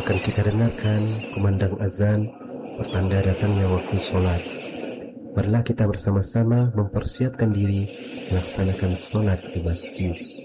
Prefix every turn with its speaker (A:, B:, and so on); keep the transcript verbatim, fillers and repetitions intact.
A: akan kita dengarkan kumandang azan, pertanda datangnya waktu sholat. Marilah kita bersama-sama mempersiapkan diri melaksanakan sholat di masjid.